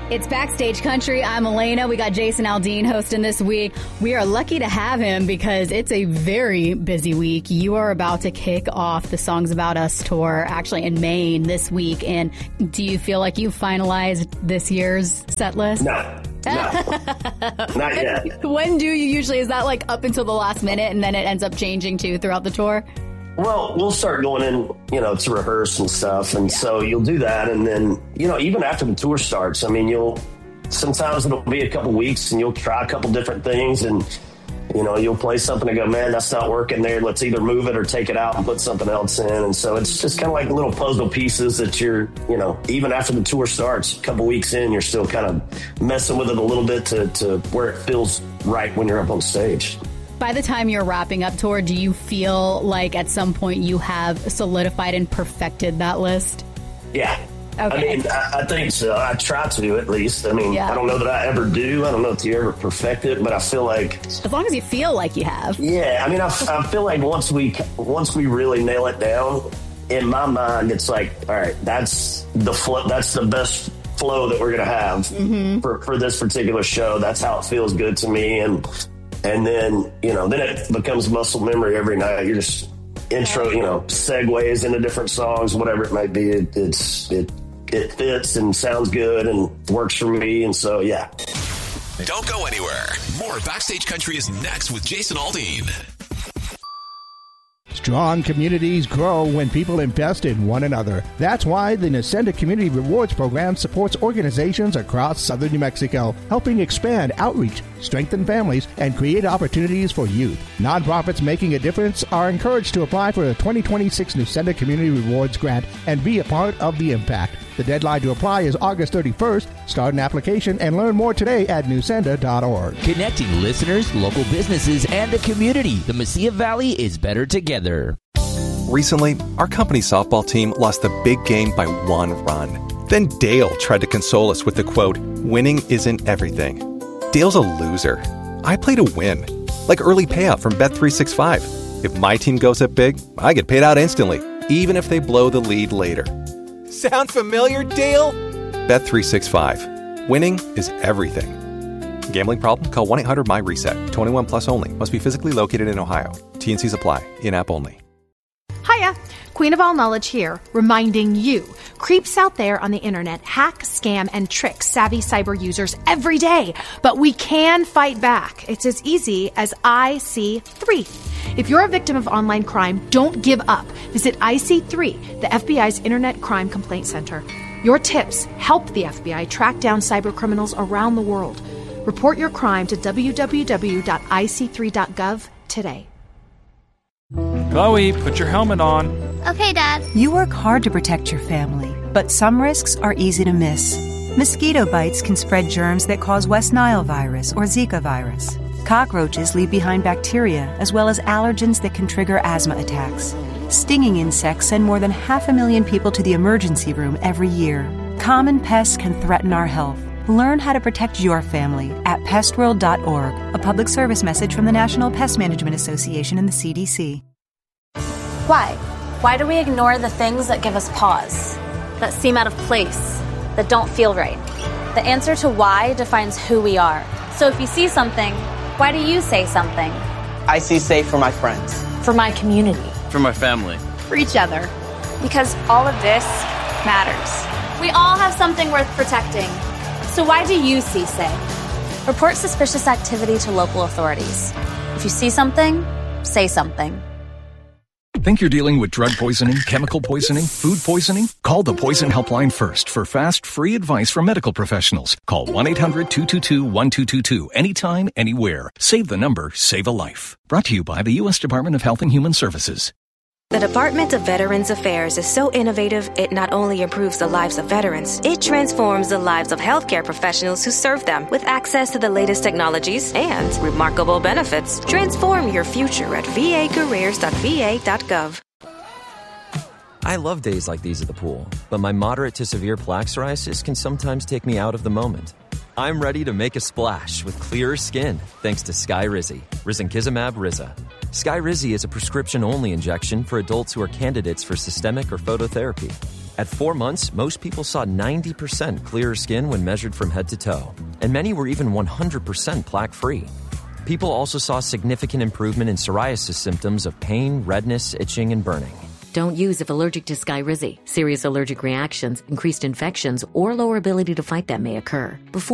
It's Backstage Country. I'm Elena. We got Jason Aldean hosting this week. We are lucky to have him because it's a very busy week. You are about to kick off the Songs About Us tour, actually in Maine this week. And do you feel like you finalized this year's set list? No. Not yet. When do you usually? Is that like up until the last minute and then it ends up changing too throughout the tour? Well, we'll start going in, to rehearse and stuff. And so you'll do that. And then, even after the tour starts, sometimes it'll be a couple weeks and you'll try a couple different things and, you'll play something and go, man, that's not working there. Let's either move it or take it out and put something else in. And so it's just kind of like little puzzle pieces that you're, even after the tour starts, a couple weeks in, you're still kind of messing with it a little bit to where it feels right when you're up on stage. By the time you're wrapping up tour, do you feel like at some point you have solidified and perfected that list? Yeah. Okay. I think so. I try to, at least. I don't know that I ever do. I don't know if you ever perfect it, but I feel like... As long as you feel like you have. Yeah. I feel like once we really nail it down, in my mind, it's like, all right, that's the flow. That's the best flow that we're going to have for this particular show. That's how it feels good to me. And then, then it becomes muscle memory every night. You're just intro, segues into different songs, whatever it might be. It fits and sounds good and works for me. And so, yeah. Don't go anywhere. More Backstage Country is next with Jason Aldean. Strong communities grow when people invest in one another. That's why the Nacenda Community Rewards Program supports organizations across southern New Mexico, helping expand outreach, strengthen families, and create opportunities for youth. Nonprofits making a difference are encouraged to apply for the 2026 Nacenda Community Rewards Grant and be a part of the impact. The deadline to apply is August 31st. Start an application and learn more today at newsenda.org. Connecting listeners, local businesses, and the community. The Mesilla Valley is better together. Recently, our company softball team lost the big game by 1 run. Then Dale tried to console us with the quote, "Winning isn't everything." Dale's a loser. I play to win. Like early payout from Bet365. If my team goes up big, I get paid out instantly, even if they blow the lead later. Sound familiar, Dale? Bet365. Winning is everything. Gambling problem? Call 1-800-MY-RESET. 21 plus only. Must be physically located in Ohio. T&Cs apply. In-app only. Hiya. Queen of All Knowledge here, reminding you, creeps out there on the internet hack, scam, and trick savvy cyber users every day. But we can fight back. It's as easy as IC3. If you're a victim of online crime, don't give up. Visit IC3, the FBI's Internet Crime Complaint Center. Your tips help the FBI track down cyber criminals around the world. Report your crime to www.ic3.gov today. Chloe, put your helmet on. Okay, Dad. You work hard to protect your family, but some risks are easy to miss. Mosquito bites can spread germs that cause West Nile virus or Zika virus. Cockroaches leave behind bacteria as well as allergens that can trigger asthma attacks. Stinging insects send more than 500,000 people to the emergency room every year. Common pests can threaten our health. Learn how to protect your family at pestworld.org, a public service message from the National Pest Management Association and the CDC. Why? Why do we ignore the things that give us pause, that seem out of place, that don't feel right? The answer to why defines who we are. So if you see something, why do you say something? I see safe for my friends. For my community. For my family. For each other. Because all of this matters. We all have something worth protecting. So why do you see say? Report suspicious activity to local authorities. If you see something, say something. Think you're dealing with drug poisoning, chemical poisoning, food poisoning? Call the Poison Helpline first for fast, free advice from medical professionals. Call 1-800-222-1222 anytime, anywhere. Save the number, save a life. Brought to you by the U.S. Department of Health and Human Services. The Department of Veterans Affairs is so innovative, it not only improves the lives of veterans, it transforms the lives of healthcare professionals who serve them. With access to the latest technologies and remarkable benefits, transform your future at vacareers.va.gov. I love days like these at the pool, but my moderate to severe plaque psoriasis can sometimes take me out of the moment. I'm ready to make a splash with clearer skin thanks to Skyrizi, risankizumab Riza. Skyrizi is a prescription-only injection for adults who are candidates for systemic or phototherapy. At 4 months, most people saw 90% clearer skin when measured from head to toe, and many were even 100% plaque-free. People also saw significant improvement in psoriasis symptoms of pain, redness, itching, and burning. Don't use if allergic to Skyrizi. Serious allergic reactions, increased infections, or lower ability to fight them may occur. Before